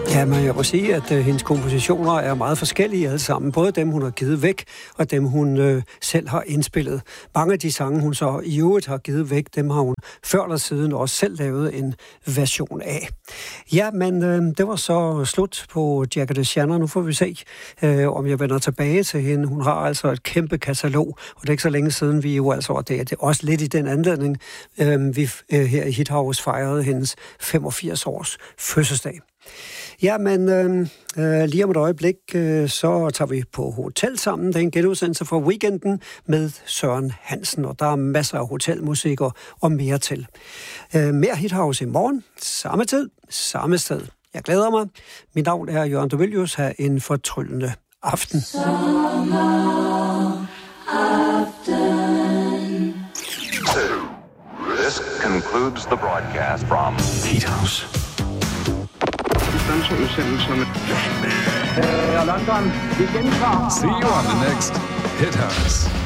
Ja, men jeg må sige, at hendes kompositioner er meget forskellige alle sammen. Både dem, hun har givet væk, og dem, hun selv har indspillet. Mange af de sange, hun så i øvrigt har givet væk, dem har hun før eller siden også selv lavet en version af. Ja, men det var så slut på Jackie DeShannon. Nu får vi se, om jeg vender tilbage til hende. Hun har altså et kæmpe katalog, og det er ikke så længe siden, vi jo altså, og det er også lidt i den anledning, vi her i Hit House fejrede hendes 85 års fødselsdag. Ja, men lige om et øjeblik, så tager vi på hotel sammen. Det er en genudsendelse fra weekenden med Søren Hansen, og der er masser af hotelmusik og mere til. Mere Hit House i morgen, samme tid, samme sted. Jeg glæder mig. Mit navn er Jørgen Dovilius. Ha' en fortryllende aften. This concludes the broadcast from Hit House. London, vi gentager. See you on the next Hit House.